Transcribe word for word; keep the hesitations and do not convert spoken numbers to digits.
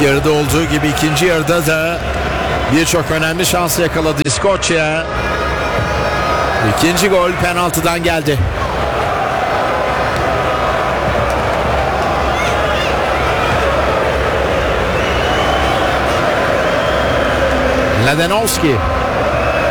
yarıda olduğu gibi ikinci yarıda da birçok önemli şans yakaladı İskoçya. İkinci gol penaltıdan geldi. Mladenovski.